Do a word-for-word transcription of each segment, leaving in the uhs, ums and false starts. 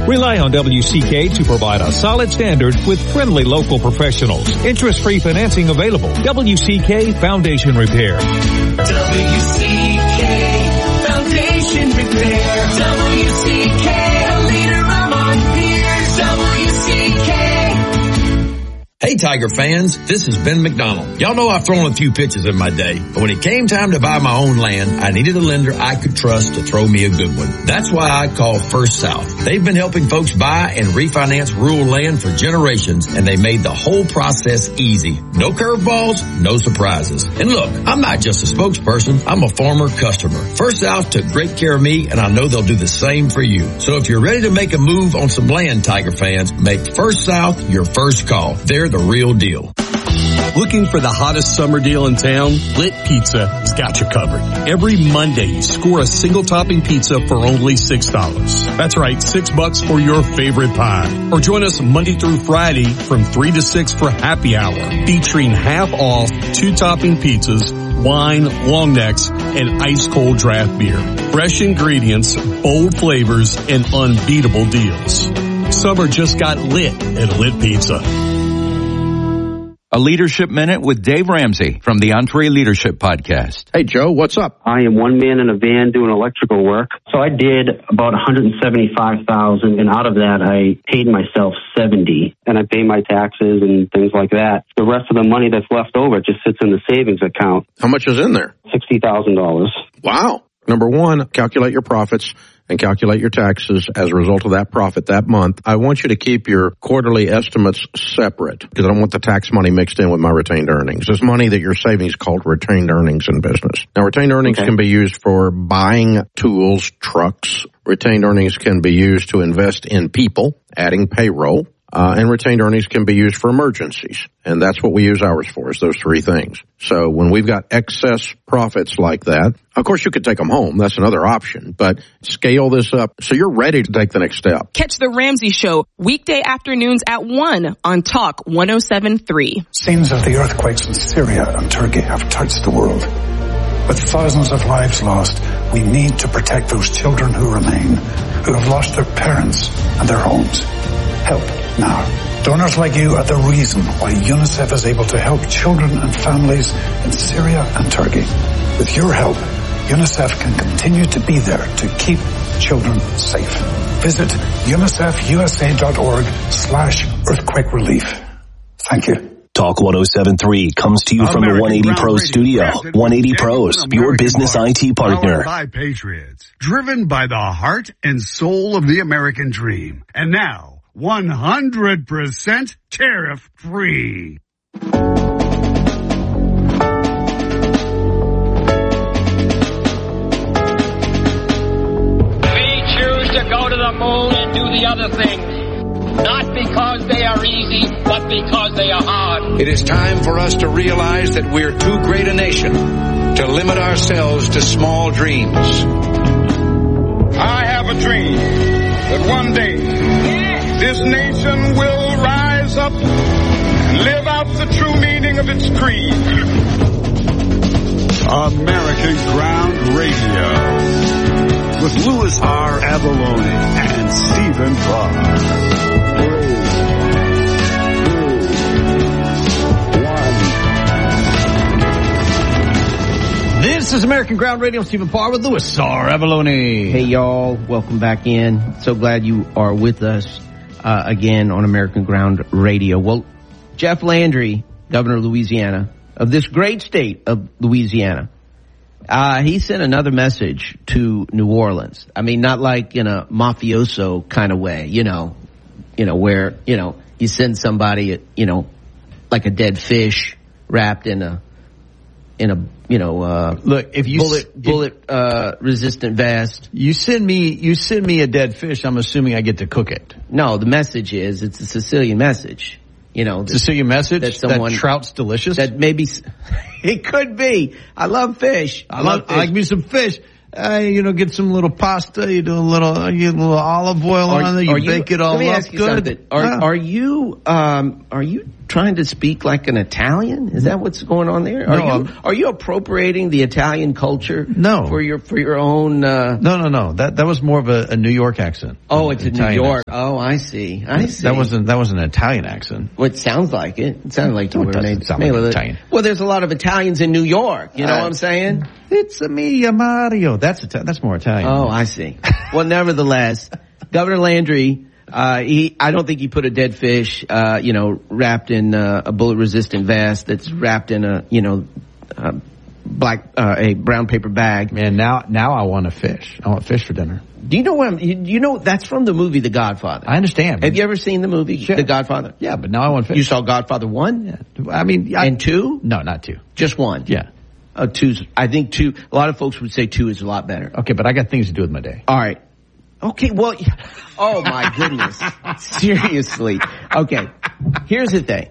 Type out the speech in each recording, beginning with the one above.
Rely on W C K to provide a solid standard with friendly local professionals. Interest-free financing available. W C K Foundation Repair. W C K Foundation Repair. W C K, a leader among peers. W C K. Hey Tiger fans, this is Ben McDonald. Y'all know I've thrown a few pitches in my day, but when it came time to buy my own land, I needed a lender I could trust to throw me a good one. That's why I called First South. They've been helping folks buy and refinance rural land for generations, and they made the whole process easy. No curveballs, no surprises. And look, I'm not just a spokesperson, I'm a former customer. First South took great care of me, and I know they'll do the same for you. So if you're ready to make a move on some land, Tiger fans, make First South your first call. They're the real deal. Looking for the hottest summer deal in town? Lit Pizza has got you covered. Every Monday, score a single topping pizza for only six dollars. That's right, six bucks for your favorite pie. Or join us Monday through Friday from three to six for happy hour, featuring half off two topping pizzas, wine, long necks, and ice cold draft beer. Fresh ingredients, bold flavors, and unbeatable deals. Summer just got lit at Lit Pizza. A Leadership Minute with Dave Ramsey from the Entree Leadership Podcast. Hey, Joe, what's up? I am one man in a van doing electrical work. So I did about one hundred seventy-five thousand dollars, and out of that, I paid myself seventy dollars, and I pay my taxes and things like that. The rest of the money that's left over just sits in the savings account. How much is in there? sixty thousand dollars. Wow. Number one, calculate your profits and calculate your taxes as a result of that profit that month. I want you to keep your quarterly estimates separate because I don't want the tax money mixed in with my retained earnings. This money that you're saving is called retained earnings in business. Now, retained earnings okay. can be used for buying tools, trucks. Retained earnings can be used to invest in people, adding payroll. Uh, and retained earnings can be used for emergencies. And that's what we use ours for, is those three things. So when we've got excess profits like that, of course you could take them home. That's another option. But scale this up so you're ready to take the next step. Catch The Ramsey Show weekday afternoons at one on Talk one oh seven point three. Scenes of the earthquakes in Syria and Turkey have touched the world. With thousands of lives lost, we need to protect those children who remain, who have lost their parents and their homes. Help now. Donors like you are the reason why UNICEF is able to help children and families in Syria and Turkey. With your help, UNICEF can continue to be there to keep children safe. Visit unicef.usa.org slash earthquake relief. Thank you. Talk one oh seven point three comes to you from American the one eighty Pro studio. one eighty Pros, your business I T partner. Powered by Patriots, driven by the heart and soul of the American dream. And now, one hundred percent tariff free. We choose to go to the moon and do the other things. Not because they are easy, but because they are hard. It is time for us to realize that we're too great a nation to limit ourselves to small dreams. I have a dream that one day this nation will rise up and live out the true meaning of its creed. American Ground Radio with Louis R. Avalone and Stephen Parr. This is American Ground Radio. I'm Stephen Parr with Louis R. Avalone. Hey, y'all. Welcome back in. So glad you are with us uh, again on American Ground Radio. Well, Jeff Landry, governor of Louisiana, of this great state of Louisiana, uh, he sent another message to New Orleans. I mean, not like in a mafioso kind of way, you know, you know, where, you know, you send somebody, you know, like a dead fish wrapped in a, in a, you know, uh, look, if you bullet, if, bullet, uh, resistant vest. You send me, you send me a dead fish, I'm assuming I get to cook it. No, the message is, it's a Sicilian message. You know, Sicilian message that, someone, that trout's delicious. That maybe it could be. I love fish. I, I love. Fish. I like me some fish. Uh, you know, get some little pasta. You do a little, you get a little olive oil Are- on it. You are bake it all let me up ask you good. something. Are, Ah. are you um, are you trying to speak like an Italian? Is that what's going on there? Are No, you I'm- are you appropriating the Italian culture? No. for your for your own. Uh, No, no, no. That that was more of a, a New York accent. oh, it's in New Italian York. accent. Oh, I see. I see. That wasn't that wasn't an Italian accent. Well, it sounds like it. It sounded like you No, it were doesn't maybe, sound maybe like a little- Italian. Well, there's a lot of Italians in New York. You know Uh, what I'm saying? It's a me, Mario. That's Ita- that's more Italian. Oh, I see. Well, nevertheless, Governor Landry, uh, he, I don't think he put a dead fish, uh, you know, wrapped in uh, a bullet-resistant vest that's wrapped in a, you know, uh, black, uh, a brown paper bag. Man, now now I want a fish. I want fish for dinner. Do you know what I'm, you, you know, that's from the movie The Godfather. I understand. Have you ever seen the movie Sure. The Godfather? Yeah, but now I want fish. You saw Godfather one? Yeah. I mean, I, And two? no, not two. Just one? Yeah. Uh, two's, I think two, a lot of folks would say two is a lot better. Okay, but I got things to do with my day. All right. Okay, well, oh my goodness. Seriously. Okay. Here's the thing.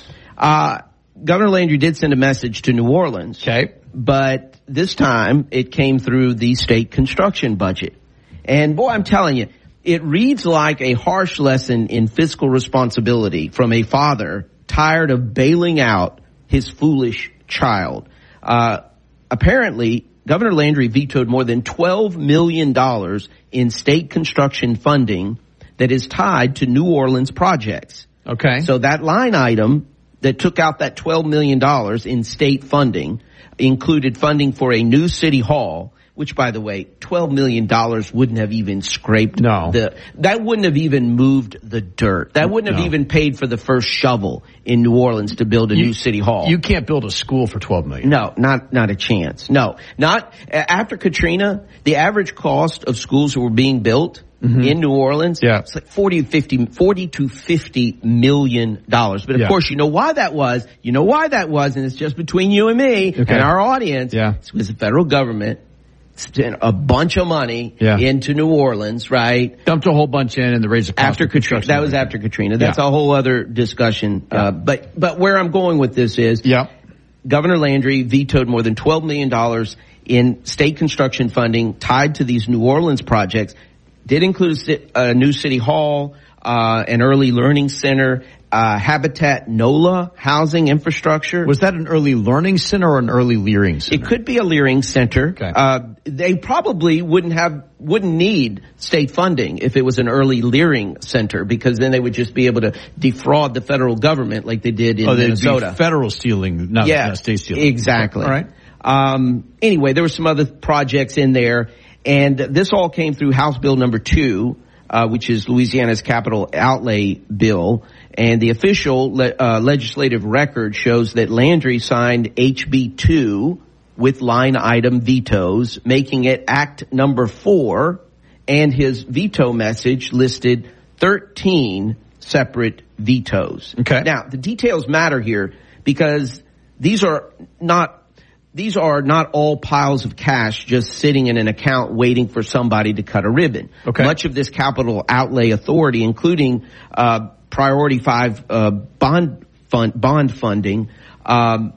Uh, Governor Landry did send a message to New Orleans. Okay. But this time it came through the state construction budget. And boy, I'm telling you, it reads like a harsh lesson in fiscal responsibility from a father tired of bailing out his foolish child. Uh, apparently, Governor Landry vetoed more than twelve million dollars in state construction funding that is tied to New Orleans projects. Okay. So that line item that took out that twelve million dollars in state funding included funding for a new city hall, which, by the way, twelve million dollars wouldn't have even scraped No. the, that wouldn't have even moved the dirt. That wouldn't have No. even paid for the first shovel in New Orleans to build a You- new city hall. You can't build a school for twelve million. No, not not a chance. No, not after Katrina. The average cost of schools that were being built in New Orleans, Yeah. it's like forty to fifty, forty to fifty million dollars. But of Yeah. course, you know why that was. You know why that was, and it's just between you and me Okay. and our audience. Yeah. It's because the federal government spent a bunch of money Yeah. into New Orleans, right? Dumped a whole bunch in and the raise the cost After of Katrina, construction. that was after Katrina. That's Yeah. a whole other discussion. Uh, but but where I'm going with this is, Yeah. Governor Landry vetoed more than twelve million dollars in state construction funding tied to these New Orleans projects. Did include a, ci- a new city hall, uh, an early learning center, uh, Habitat NOLA housing infrastructure. Was that an early learning center or an early leering center? It could be a Leering Center. Okay. Uh, they probably wouldn't have, wouldn't need state funding if it was an early Leering Center, because then they would just be able to defraud the federal government like they did in oh, they'd Minnesota. be federal stealing, not, yeah, not state stealing. exactly. All right. Um, anyway, there were some other projects in there, and this all came through House Bill number two, uh, which is Louisiana's capital outlay bill. And the official le- uh, legislative record shows that Landry signed H B two with line item vetoes, making it Act number four, and his veto message listed thirteen separate vetoes. Okay. Now, the details matter here because these are not These are not all piles of cash just sitting in an account waiting for somebody to cut a ribbon. Okay. Much of this capital outlay authority, including uh, Priority Five uh, bond fund bond funding, um,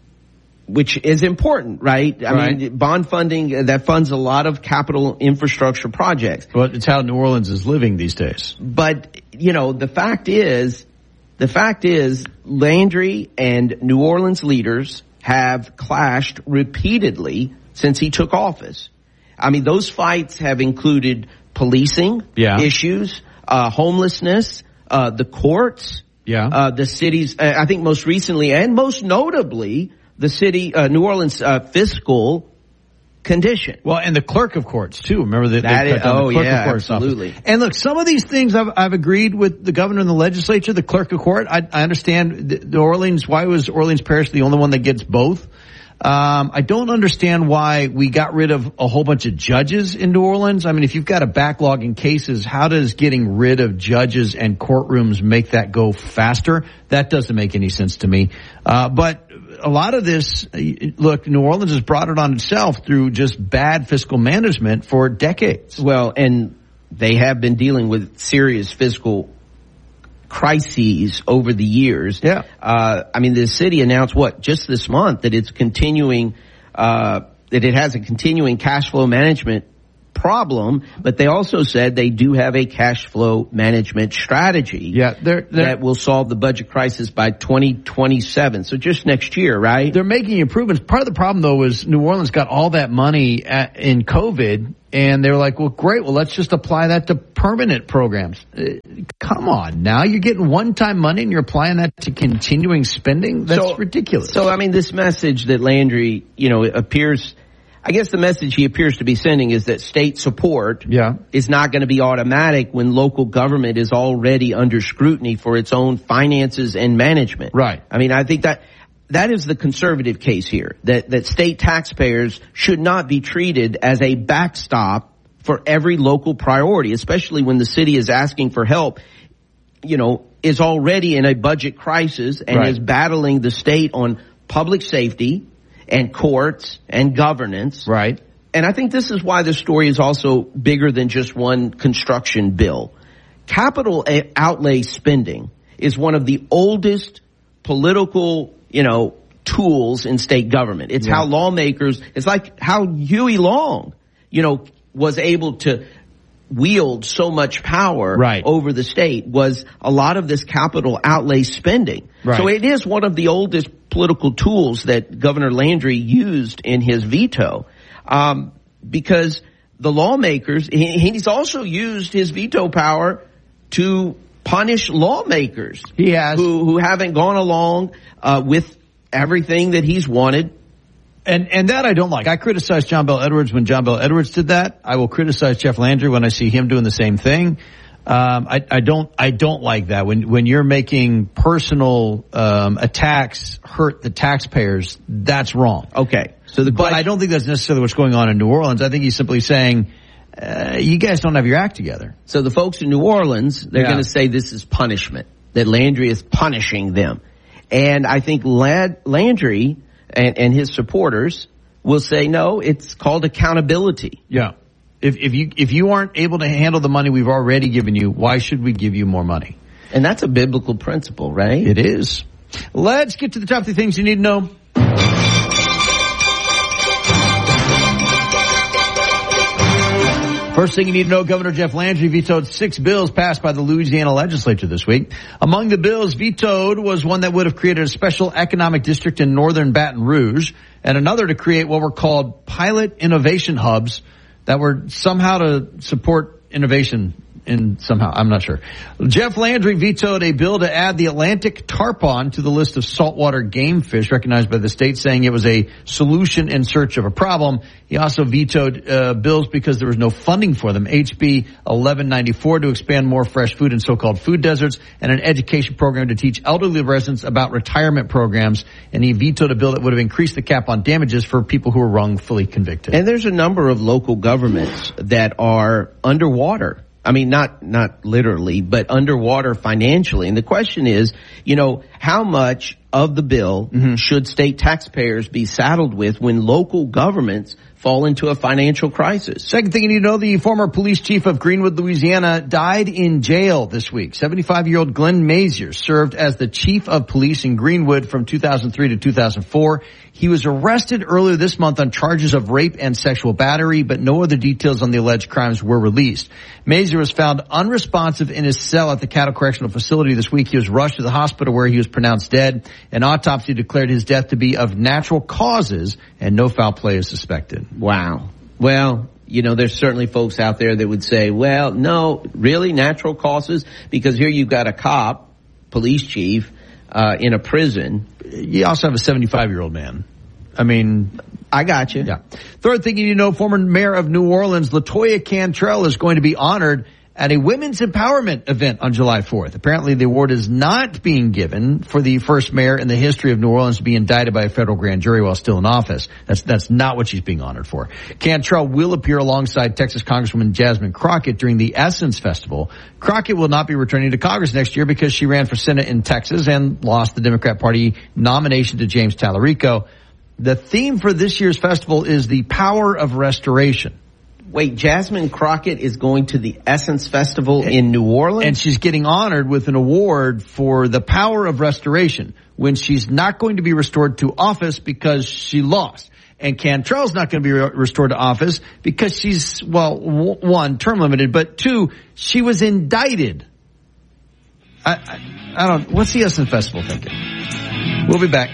which is important, right? I Right. mean, bond funding uh, that funds a lot of capital infrastructure projects. But it's how New Orleans is living these days. But, you know, the fact is, the fact is, Landry and New Orleans leaders have clashed repeatedly since he took office. I mean, those fights have included policing Yeah. issues, uh, homelessness, uh, the courts, Yeah. uh, the city's, uh, I think most recently and most notably, the city, uh, New Orleans, uh, fiscal condition. Well, and the clerk of courts too. Remember that? That they is- cut down oh, the clerk yeah, of courts absolutely. office. And look, some of these things I've, I've agreed with the governor and the legislature. The clerk of court, I, I understand the, the Orleans. Why was Orleans Parish the only one that gets both? Um, I don't understand why we got rid of a whole bunch of judges in New Orleans. I mean, if you've got a backlog in cases, how does getting rid of judges and courtrooms make that go faster? That doesn't make any sense to me. Uh, but a lot of this, look, New Orleans has brought it on itself through just bad fiscal management for decades. Well, and they have been dealing with serious fiscal crises over the years. Yeah. Uh, I mean, the city announced what, just this month, that it's continuing, uh, that it has a continuing cash flow management problem, but they also said they do have a cash flow management strategy yeah, they're, they're, that will solve the budget crisis by twenty twenty-seven. So just next year, right? They're making improvements. Part of the problem, though, is New Orleans got all that money at, in COVID, and they were like, well, great, well, let's just apply that to permanent programs. Uh, come on, now you're getting one-time money and you're applying that to continuing spending? That's so, ridiculous. So, I mean, this message that Landry, you know, appears... I guess the message he appears to be sending is that state support yeah. is not going to be automatic when local government is already under scrutiny for its own finances and management. Right. I mean, I think that that is the conservative case here, that, that state taxpayers should not be treated as a backstop for every local priority, especially when the city is asking for help, you know, is already in a budget crisis and right. is battling the state on public safety and courts and governance. Right. And I think this is why this story is also bigger than just one construction bill. Capital outlay spending is one of the oldest political, you know, tools in state government. It's yeah. how lawmakers, it's like how Huey Long, you know, was able to wield so much power right. over the state, was a lot of this capital outlay spending. Right. So it is one of the oldest political tools that Governor Landry used in his veto, um, because the lawmakers, he, he's also used his veto power to punish lawmakers he has. who, who haven't gone along uh, with everything that he's wanted. And and that I don't like. I criticized John Bel Edwards when John Bel Edwards did that. I will criticize Jeff Landry when I see him doing the same thing. Um, I, I don't I don't like that when when you're making personal um, attacks hurt the taxpayers. That's wrong. Okay. So the but I don't think that's necessarily what's going on in New Orleans. I think he's simply saying uh, you guys don't have your act together. So the folks in New Orleans, they're yeah. going to say this is punishment, that Landry is punishing them, and I think Lad, Landry. And, and his supporters will say, no, it's called accountability. Yeah. If, if you, if you aren't able to handle the money we've already given you, why should we give you more money? And that's a biblical principle, right? It is. Let's get to the top three things you need to know. First thing you need to know, Governor Jeff Landry vetoed six bills passed by the Louisiana legislature this week. Among the bills vetoed was one that would have created a special economic district in northern Baton Rouge, and another to create what were called pilot innovation hubs that were somehow to support innovation in somehow, I'm not sure. Jeff Landry vetoed a bill to add the Atlantic tarpon to the list of saltwater game fish recognized by the state, saying it was a solution in search of a problem. He also vetoed uh, bills because there was no funding for them. H B eleven ninety-four to expand more fresh food in so-called food deserts, and an education program to teach elderly residents about retirement programs. And he vetoed a bill that would have increased the cap on damages for people who were wrongfully convicted. And there's a number of local governments that are underwater. I mean, not, not literally, but underwater financially. And the question is, you know, how much of the bill mm-hmm. should state taxpayers be saddled with when local governments fall into a financial crisis? Second thing you need to know, the former police chief of Greenwood, Louisiana, died in jail this week. seventy-five-year-old Glenn Mazier served as the chief of police in Greenwood from two thousand three to two thousand four. He was arrested earlier this month on charges of rape and sexual battery, but no other details on the alleged crimes were released. Mazier was found unresponsive in his cell at the Cattle Correctional Facility this week. He was rushed to the hospital where he was pronounced dead. An autopsy declared his death to be of natural causes, and no foul play is suspected. Wow. Well, you know, there's certainly folks out there that would say, well, no, really, natural causes? Because here you've got a cop, police chief, uh, in a prison. You also have a seventy-five-year-old man. I mean, I got you. Yeah. Third thing you need to know, former mayor of New Orleans, LaToya Cantrell, is going to be honored at a women's empowerment event on July fourth. Apparently, the award is not being given for the first mayor in the history of New Orleans to be indicted by a federal grand jury while still in office. That's that's not what she's being honored for. Cantrell will appear alongside Texas Congresswoman Jasmine Crockett during the Essence Festival. Crockett will not be returning to Congress next year because she ran for Senate in Texas and lost the Democrat Party nomination to James Tallarico. The theme for this year's festival is the power of restoration. Wait, Jasmine Crockett is going to the Essence Festival in New Orleans? And she's getting honored with an award for the power of restoration when she's not going to be restored to office because she lost. And Cantrell's not going to be re- restored to office because she's, well, w- one, term limited, but two, she was indicted. I, I, I don't, what's the Essen Festival thinking? We'll be back.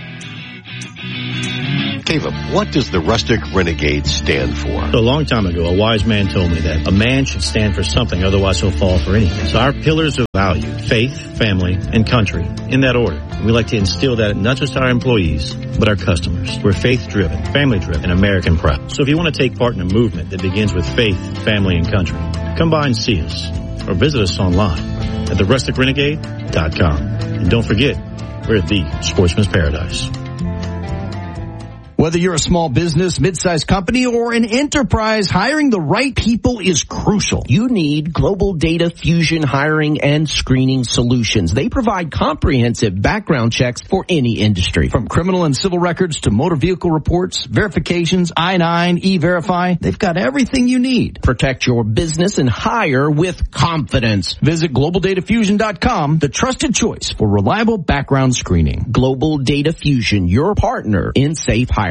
Caleb, what does the Rustic Renegade stand for? A long time ago, a wise man told me that a man should stand for something, otherwise he'll fall for anything. So our pillars of value, faith, family, and country, in that order. We like to instill that in not just our employees, but our customers. We're faith-driven, family-driven, and American-proud. So if you want to take part in a movement that begins with faith, family, and country, come by and see us, or visit us online at the rustic renegade dot com. And don't forget, we're the Sportsman's Paradise. Whether you're a small business, mid-sized company, or an enterprise, hiring the right people is crucial. You need Global Data Fusion Hiring and Screening Solutions. They provide comprehensive background checks for any industry. From criminal and civil records to motor vehicle reports, verifications, I nine, E-Verify, they've got everything you need. Protect your business and hire with confidence. Visit global data fusion dot com, the trusted choice for reliable background screening. Global Data Fusion, your partner in safe hiring.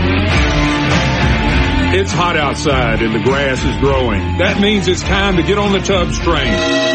It's hot outside and the grass is growing. That means it's time to get on the Tubbs train.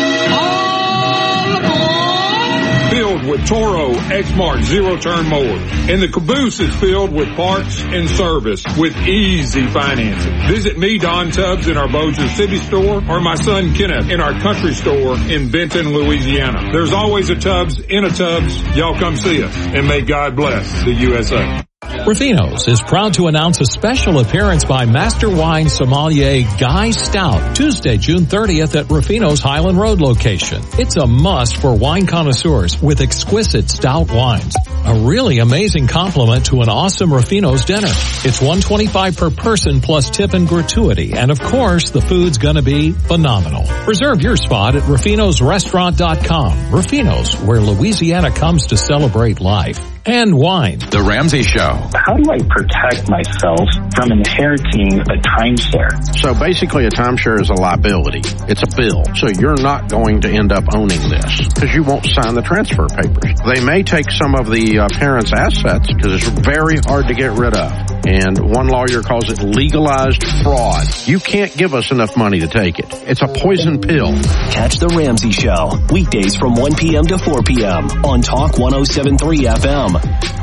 Filled with Toro X-Mark zero-turn mowers. And the caboose is filled with parts and service with easy financing. Visit me, Don Tubbs, in our Bossier City store, or my son Kenneth in our country store in Benton, Louisiana. There's always a Tubbs in a Tubbs. Y'all come see us, and may God bless the U S A. Ruffino's is proud to announce a special appearance by Master Wine Sommelier Guy Stout, Tuesday, June thirtieth at Ruffino's Highland Road location. It's a must for wine connoisseurs with exquisite stout wines. A really amazing compliment to an awesome Ruffino's dinner. It's one hundred twenty-five dollars per person plus tip and gratuity. And of course, the food's gonna be phenomenal. Reserve your spot at ruffinos restaurant dot com. Ruffino's, where Louisiana comes to celebrate life. And wine. The Ramsey Show. How do I protect myself from inheriting a timeshare? So basically a timeshare is a liability. It's a bill. So you're not going to end up owning this because you won't sign the transfer papers. They may take some of the uh, parents' assets because it's very hard to get rid of. And one lawyer calls it legalized fraud. You can't give us enough money to take it. It's a poison pill. Catch The Ramsey Show, weekdays from one p.m. to four p.m. on Talk one oh seven point three F M.